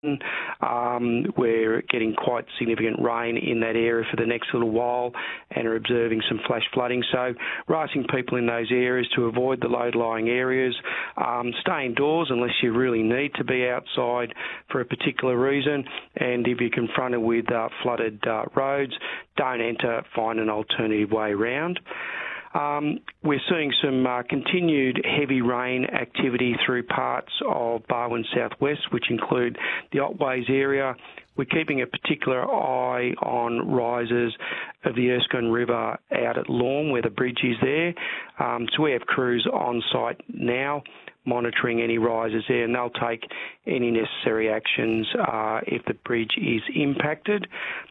We're getting quite significant rain in that area for the next little while and are observing some flash flooding. So we're asking people in those areas to avoid the low-lying areas, stay indoors unless you really need to be outside for a particular reason, and if you're confronted with flooded roads, don't enter, find an alternative way around. We're seeing some continued heavy rain activity through parts of Barwon Southwest, which include the Otways area. We're keeping a particular eye on rises of the Erskine River out at Lorne, where the bridge is there. So we have crews on site now monitoring any rises there, and they'll take any necessary actions if the bridge is impacted.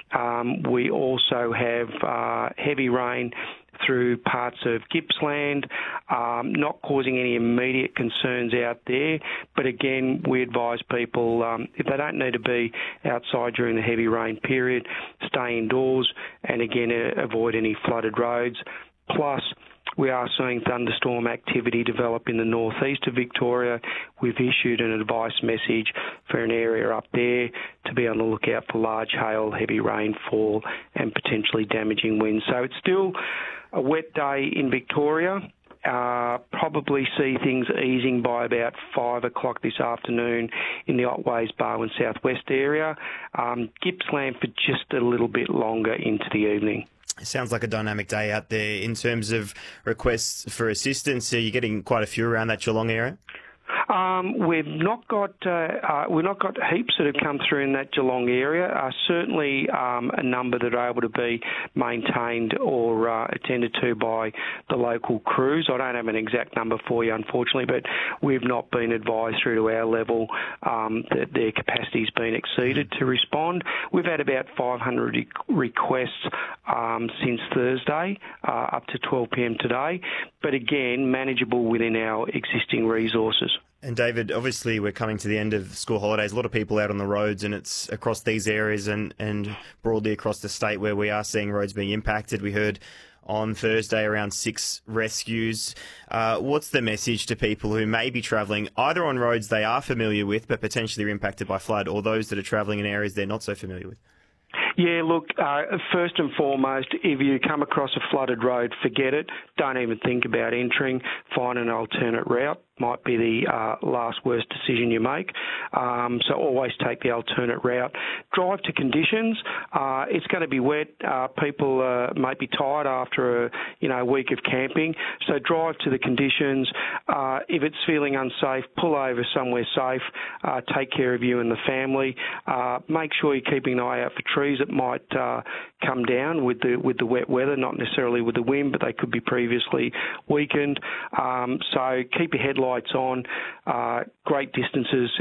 We also have heavy rain through parts of Gippsland, not causing any immediate concerns out there. But again, we advise people, if they don't need to be outside during the heavy rain period, stay indoors and again, avoid any flooded roads. Plus, we are seeing thunderstorm activity develop in the northeast of Victoria. We've issued an advice message for an area up there to be on the lookout for large hail, heavy rainfall and potentially damaging winds. So it's still a wet day in Victoria. Probably see things easing by about 5 o'clock this afternoon in the Otways, Barwon Southwest area. Gippsland for just a little bit longer into the evening. It sounds like a dynamic day out there. In terms of requests for assistance, are you getting quite a few around that Geelong area? We've not got heaps that have come through in that Geelong area. Certainly a number that are able to be maintained or attended to by the local crews. I don't have an exact number for you, unfortunately, but we've not been advised through to our level that their capacity's been exceeded to respond. We've had about 500 requests since Thursday, up to 12 p.m. today, but again, manageable within our existing resources. And David, obviously we're coming to the end of school holidays. A lot of people out on the roads, and it's across these areas and broadly across the state where we are seeing roads being impacted. We heard on Thursday around 6 rescues. What's the message to people who may be travelling either on roads they are familiar with but potentially are impacted by flood, or those that are travelling in areas they're not so familiar with? Yeah, look, first and foremost, if you come across a flooded road, forget it. Don't even think about entering. Find an alternate route. Might be the last worst decision you make. So always take the alternate route. Drive to conditions. It's going to be wet. People might be tired after a week of camping. So drive to the conditions. If it's feeling unsafe, pull over somewhere safe. Take care of you and the family. Make sure you're keeping an eye out for trees that might come down with the wet weather, not necessarily with the wind, but they could be previously weakened. So keep your headlights on, create distances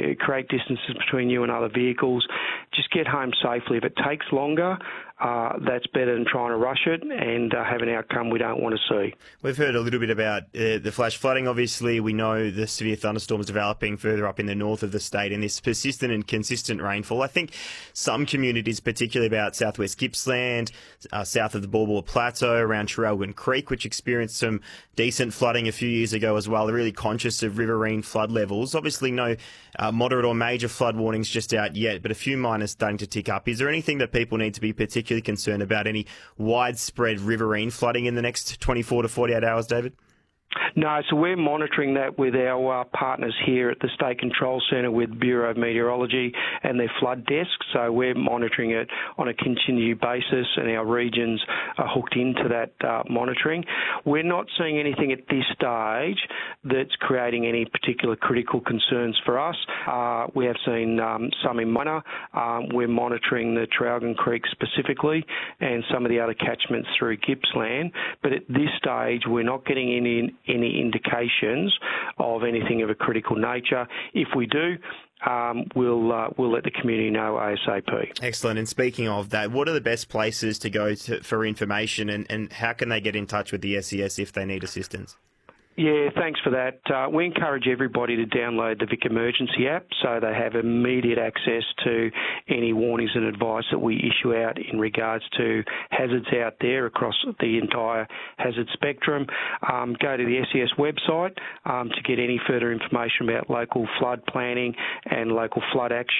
between you and other vehicles. Just get home safely. If it takes longer, that's better than trying to rush it and have an outcome we don't want to see. We've heard a little bit about the flash flooding. Obviously, we know the severe thunderstorms developing further up in the north of the state and this persistent and consistent rainfall. I think some communities, particularly about southwest Gippsland, south of the Balboa Plateau, around Traralgon Creek, which experienced some decent flooding a few years ago as well, are really conscious of riverine flood levels. Obviously, no moderate or major flood warnings just out yet, but a few minors starting to tick up. Is there anything that people need to be particularly concerned about, any widespread riverine flooding in the next 24 to 48 hours, David? No, so we're monitoring that with our partners here at the State Control Centre with Bureau of Meteorology and their flood desk. So we're monitoring it on a continued basis, and our regions are hooked into that monitoring. We're not seeing anything at this stage that's creating any particular critical concerns for us. We have seen some in minor. We're monitoring the Traralgon Creek specifically and some of the other catchments through Gippsland. But at this stage, we're not getting any indications of anything of a critical nature. If we do, we'll let the community know ASAP. Excellent. And speaking of that, what are the best places to go for information, and how can they get in touch with the SES if they need assistance? Yeah, thanks for that. We encourage everybody to download the Vic Emergency app so they have immediate access to any warnings and advice that we issue out in regards to hazards out there across the entire hazard spectrum. Go to the SES website to get any further information about local flood planning and local flood action.